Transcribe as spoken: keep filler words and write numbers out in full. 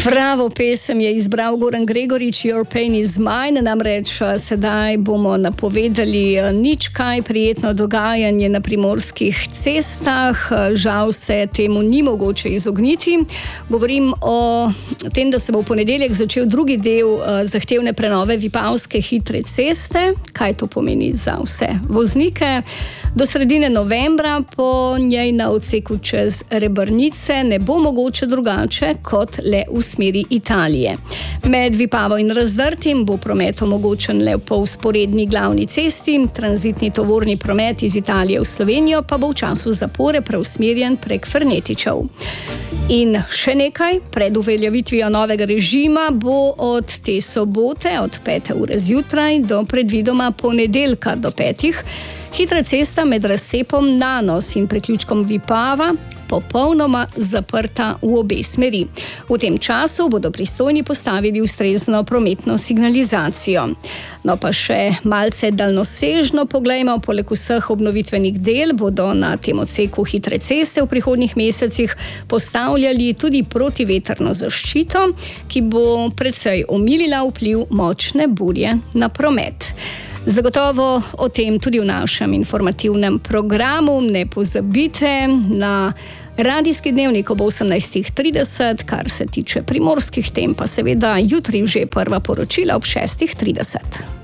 Pravo pesem je izbral Goran Gregorič, Your Pain is Mine, namreč sedaj bomo napovedali nič kaj prijetno dogajanje na primorskih cestah. Žal se temu ni mogoče izogniti. Govorim o tem, da se bo v ponedeljek začel drugi del zahtevne prenove Vipavske hitre ceste. Kaj to pomeni za vse voznike? Do sredine novembra po njej na odseku čez Rebrnice ne bo mogoče drugače kot le v smeri Italije. Med Vipavo in Razdrtim bo promet omogočen le po vzporedni glavni cesti, tranzitni tovorni promet iz Italije v Slovenijo pa bo v času zapore preusmerjen prek Fernetičev. In še nekaj, pred uveljavitvijo novega režima bo od te sobote, od pete ure zjutraj do predvidoma ponedeljka do petih, hitra cesta med razcepom Nanos in priključkom Vipava popolnoma zaprta v obe smeri. V tem času bodo pristojni postavili ustrezno prometno signalizacijo. No pa še malce daljnosežno poglejmo, poleg vseh obnovitvenih del bodo na tem odseku hitre ceste v prihodnjih mesecih postavljali tudi protivetrno zaščito, ki bo precej omilila vpliv močne burje na promet. Zagotovo o tem tudi v našem informativnem programu. Ne pozabite na radijski dnevnik ob osemnajstih trideset, kar se tiče primorskih tem, pa seveda jutri že prva poročila ob šestih trideset.